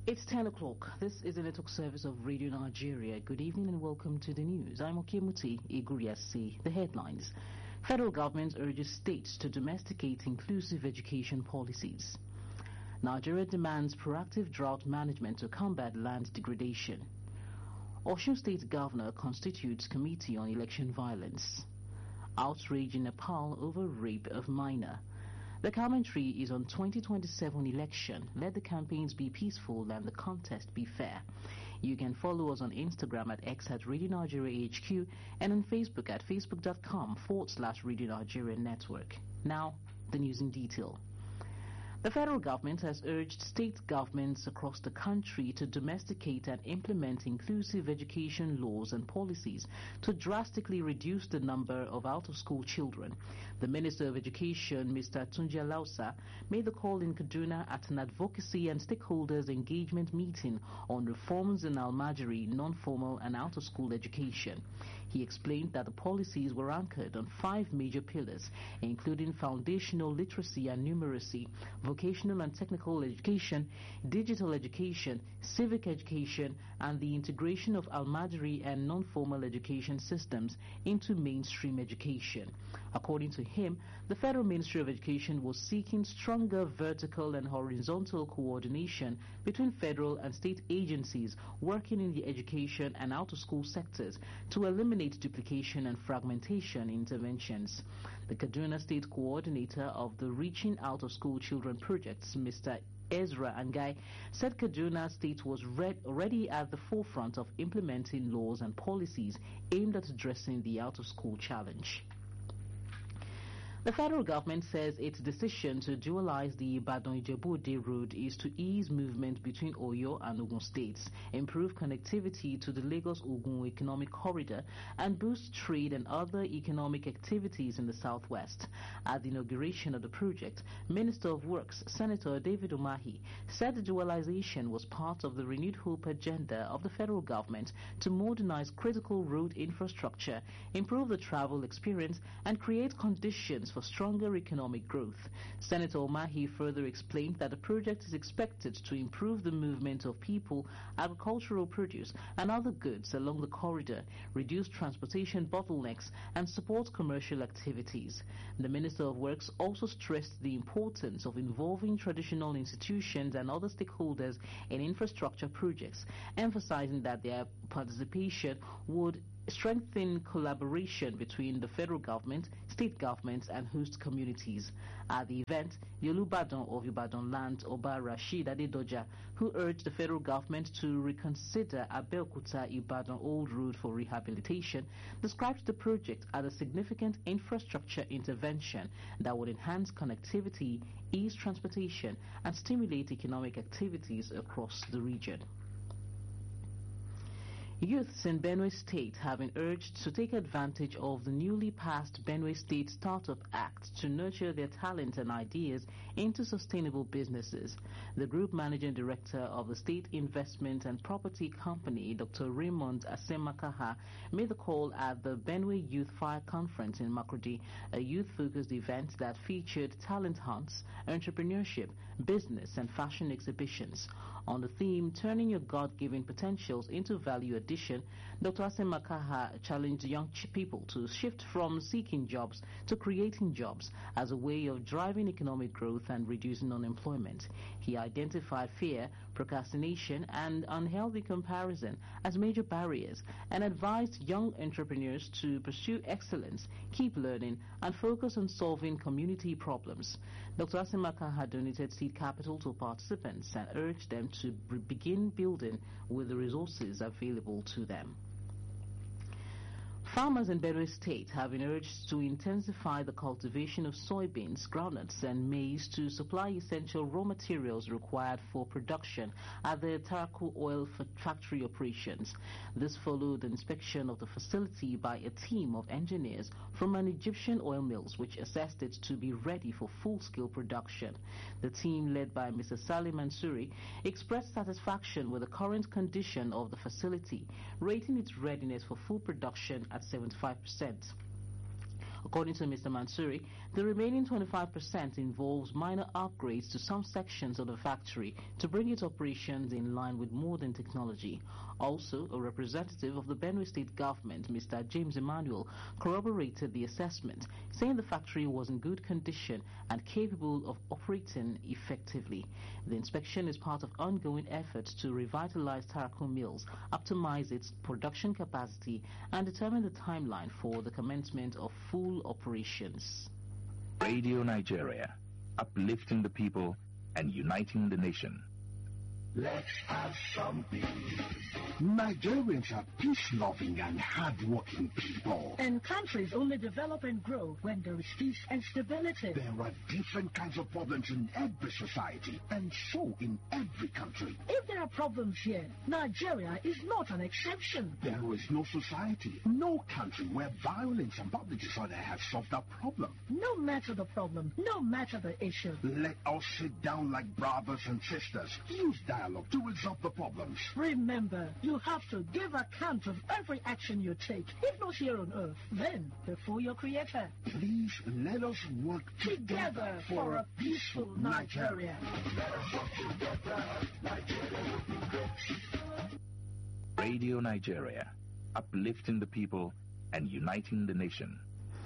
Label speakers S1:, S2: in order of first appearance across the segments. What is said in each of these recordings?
S1: It's 10 o'clock. This is the network service of Radio Nigeria. Good evening and welcome to the news. I'm Okemuti Iguriasi. The headlines. Federal government urges states to domesticate inclusive education policies. Nigeria demands proactive drought management to combat land degradation. Osun State Governor constitutes committee on election violence. Outrage in Nepal over rape of minor. The commentary is on 2027 election. Let the campaigns be peaceful and the contest be fair. You can follow us on Instagram at X at Radio Nigeria HQ and on Facebook at facebook.com/Radio Nigeria Network. Now, the news in detail. The federal government has urged state governments across the country to domesticate and implement inclusive education laws and policies to drastically reduce the number of out-of-school children. The Minister of Education, Mr. Tunji Lausa, made the call in Kaduna at an advocacy and stakeholders engagement meeting on reforms in Almajiri, non-formal and out-of-school education. He explained that the policies were anchored on 5 major pillars, including foundational literacy and numeracy, vocational and technical education, digital education, civic education, and the integration of Almajiri and non-formal education systems into mainstream education. According to him, the Federal Ministry of Education was seeking stronger vertical and horizontal coordination between federal and state agencies working in the education and out-of-school sectors to eliminate duplication and fragmentation interventions. The Kaduna State Coordinator of the Reaching Out-of-School Children projects, Mr. Ezra Angai, said Kaduna State was already at the forefront of implementing laws and policies aimed at addressing the out-of-school challenge. The federal government says its decision to dualize the Ibadan-Ijebu-Ode road is to ease movement between Oyo and Ogun states, improve connectivity to the Lagos-Ogun economic corridor, and boost trade and other economic activities in the southwest. At the inauguration of the project, Minister of Works, Senator David Umahi, said the dualization was part of the renewed hope agenda of the federal government to modernize critical road infrastructure, improve the travel experience, and create conditions for stronger economic growth. Senator Umahi further explained that the project is expected to improve the movement of people, agricultural produce, and other goods along the corridor, reduce transportation bottlenecks, and support commercial activities. The Minister of Works also stressed the importance of involving traditional institutions and other stakeholders in infrastructure projects, emphasizing that their participation would strengthen collaboration between the federal government, state governments, and host communities. At the event, the Olubadan of Ibadan land, Oba Rashid Adedoja, who urged the federal government to reconsider Abeokuta-Ibadan Old Road for rehabilitation, described the project as a significant infrastructure intervention that would enhance connectivity, ease transportation, and stimulate economic activities across the region. Youths in Benue State have been urged to take advantage of the newly passed Benue State Startup Act to nurture their talent and ideas into sustainable businesses. The Group Managing Director of the State Investment and Property Company, Dr. Raymond Asemakaha, made the call at the Benue Youth Fire Conference in Makurdi, a youth-focused event that featured talent hunts, entrepreneurship, business, and fashion exhibitions. On the theme, Turning Your God-Given Potentials into Value Addition, Dr. Asemakaha challenged young people to shift from seeking jobs to creating jobs as a way of driving economic growth and reducing unemployment. He identified fear, procrastination, and unhealthy comparison as major barriers and advised young entrepreneurs to pursue excellence, keep learning, and focus on solving community problems. Dr. Asemakaha donated seed capital to participants and urged them to begin building with the resources available to them. Farmers in Benue State have been urged to intensify the cultivation of soybeans, groundnuts, and maize to supply essential raw materials required for production at the Taraku oil factory operations. This followed the inspection of the facility by a team of engineers from an Egyptian oil mills, which assessed it to be ready for full-scale production. The team, led by Mr. Salim Mansouri, expressed satisfaction with the current condition of the facility, rating its readiness for full production at 75%. According to Mr. Mansouri, the remaining 25% involves minor upgrades to some sections of the factory to bring its operations in line with modern technology. Also, a representative of the Benue State government, Mr. James Emmanuel, corroborated the assessment, saying the factory was in good condition and capable of operating effectively. The inspection is part of ongoing efforts to revitalize Tarako Mills, optimize its production capacity, and determine the timeline for the commencement of full operations.
S2: Radio Nigeria, uplifting the people and uniting the nation.
S3: Let's have some peace. Nigerians are peace-loving and hard-working people.
S4: And countries only develop and grow when there is peace and stability.
S3: There are different kinds of problems in every society, and so in every country.
S4: If there are problems here, Nigeria is not an exception.
S3: There is no society, no country where violence and public disorder have solved that problem.
S4: No matter the problem, no matter the issue.
S3: Let us sit down like brothers and sisters. Use dialogue to resolve the problems.
S4: Remember, you have to give account of every action you take, if not here on earth, then before your creator.
S3: Please let us work
S4: together for a peaceful Nigeria.
S3: Let us work together. Nigeria will be great.
S2: Radio Nigeria, uplifting the people and uniting the nation.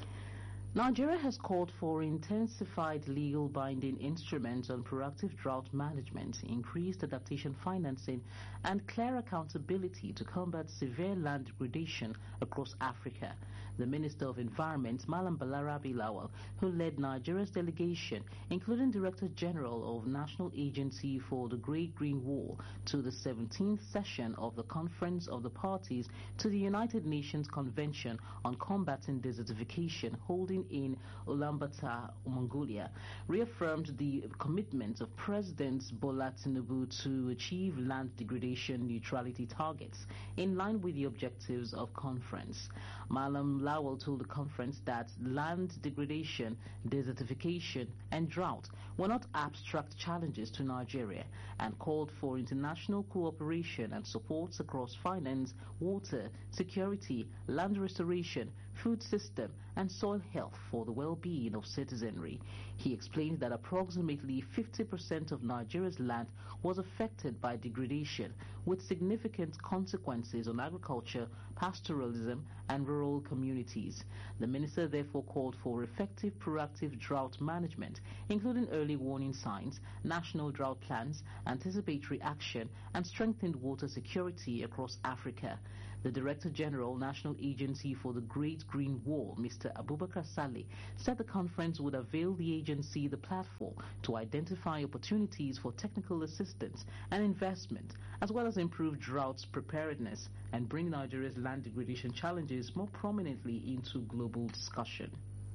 S1: Nigeria has called for intensified legal binding instruments on proactive drought management, increased adaptation financing, and clear accountability to combat severe land degradation across Africa. The Minister of Environment, Malam Balarabe Lawal, who led Nigeria's delegation, including Director General of National Agency for the Great Green Wall, to the 17th session of the Conference of the Parties to the United Nations Convention on Combating Desertification, holding in Ulaanbaatar, Mongolia, reaffirmed the commitment of President Bola Tinubu to achieve land degradation neutrality targets in line with the objectives of conference. Malam Lawal told the conference that land degradation, desertification, and drought were not abstract challenges to Nigeria and called for international cooperation and supports across finance, water, security, land restoration, food system, and soil health for the well-being of citizenry. He explained that approximately 50% of Nigeria's land was affected by degradation, with significant consequences on agriculture, pastoralism, and rural communities. The minister therefore called for effective proactive drought management, including early warning signs, national drought plans, anticipatory action, and strengthened water security across Africa. The Director General, National Agency for the Great Green Wall, Mr. Abubakar Saleh, said the conference would avail the agency the platform to identify opportunities for technical assistance and investment, as well as improve drought preparedness and bring Nigeria's land degradation challenges more prominently into global discussion.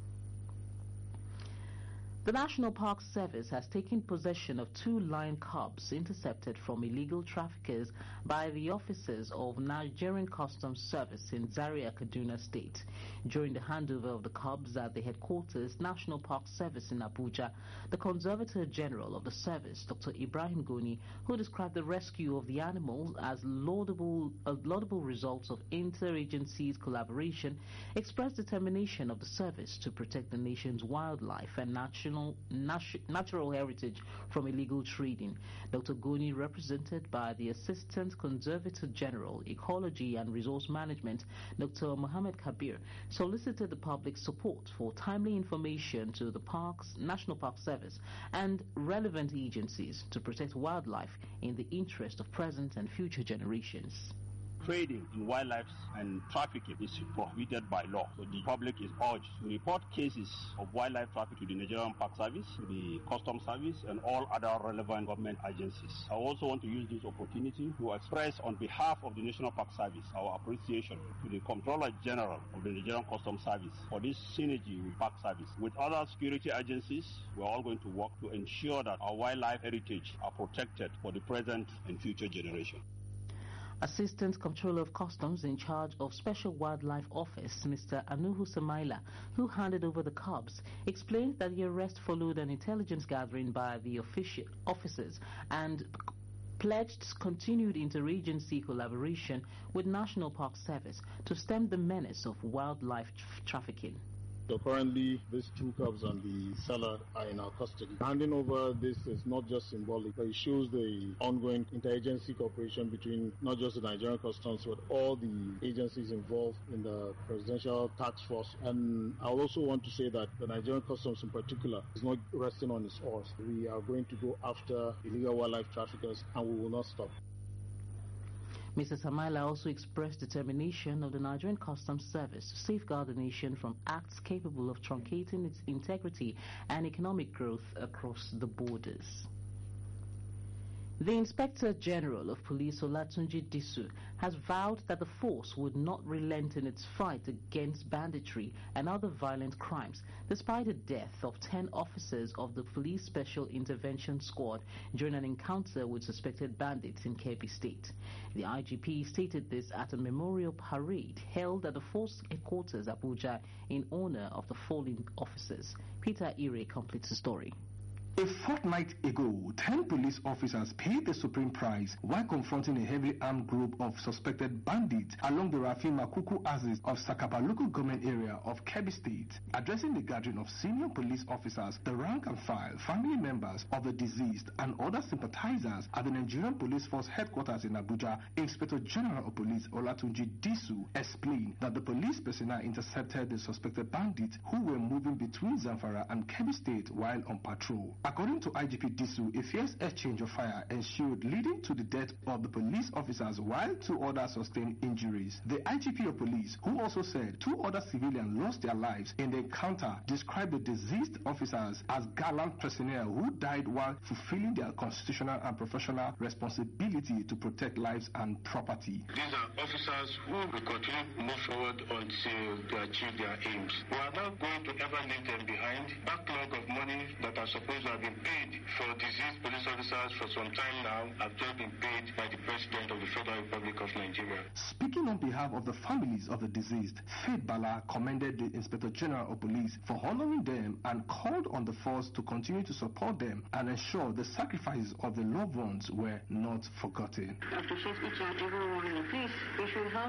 S1: The National Park Service has taken possession of 2 lion cubs intercepted from illegal traffickers by the officers of Nigerian Customs Service in Zaria, Kaduna State. During the handover of the cubs at the headquarters National Park Service in Abuja, the Conservator General of the service, Dr. Ibrahim Goni, who described the rescue of the animals as laudable results of interagencies collaboration, expressed determination of the service to protect the nation's wildlife and natural heritage from illegal trading. Dr. Goni, represented by the Assistant Conservator General, Ecology and Resource Management, Dr. Mohammed Kabir, solicited the public support for timely information to the National Park Service and relevant agencies to protect wildlife in the interest of present and future generations.
S5: Trading in wildlife and trafficking is prohibited by law. So the public is urged to report cases of wildlife trafficking to the Nigerian Park Service, to the Customs Service, and all other relevant government agencies. I also want to use this opportunity to express on behalf of the National Park Service our appreciation to the Comptroller General of the Nigerian Customs Service for this synergy with Park Service. With other security agencies, we're all going to work to ensure that our wildlife heritage are protected for the present and future generation.
S1: Assistant Comptroller of Customs in charge of Special Wildlife Office, Mr. Anuhu Samaila, who handed over the cubs, explained that the arrest followed an intelligence gathering by the officers and pledged continued interagency collaboration with National Park Service to stem the menace of wildlife trafficking.
S6: So currently, these two cubs and the seller are in our custody. Handing over this is not just symbolic, but it shows the ongoing interagency cooperation between not just the Nigerian Customs, but all the agencies involved in the Presidential Task Force. And I also want to say that the Nigerian Customs in particular is not resting on its oars. We are going to go after illegal wildlife traffickers, and we will not stop.
S1: Mr. Samaila also expressed determination of the Nigerian Customs Service to safeguard the nation from acts capable of truncating its integrity and economic growth across the borders. The Inspector General of Police, Olatunji Disu, has vowed that the force would not relent in its fight against banditry and other violent crimes, despite the death of 10 officers of the Police Special Intervention Squad during an encounter with suspected bandits in Kebbi State. The IGP stated this at a memorial parade held at the force headquarters, Abuja, in honor of the fallen officers. Peter Ire completes the story.
S7: A fortnight ago, 10 police officers paid the supreme price while confronting a heavily armed group of suspected bandits along the Rafi Makuku axis of Sakapa local government area of Kebbi State. Addressing the gathering of senior police officers, the rank and file, family members of the deceased and other sympathizers at the Nigerian Police Force headquarters in Abuja, Inspector General of Police Olatunji Disu explained that the police personnel intercepted the suspected bandits who were moving between Zamfara and Kebbi State while on patrol. According to IGP Disu, a fierce exchange of fire ensued, leading to the death of the police officers while 2 others sustained injuries. The IGP of police, who also said 2 other civilians lost their lives in the encounter, described the deceased officers as gallant personnel who died while fulfilling their constitutional and professional responsibility to protect lives and property.
S8: These are officers who will continue to move forward until they achieve their aims. We are not going to ever leave them behind. Backlog of money that are supposed to have been paid for deceased police officers for some time now have just been paid by the President of the Federal Republic of Nigeria.
S7: Speaking on behalf of the families of the deceased, Faith Bala commended the Inspector General of Police for honoring them and called on the force to continue to support them and ensure the sacrifices of the loved ones were not forgotten.
S9: I appreciate each and every one of you. Please, we should have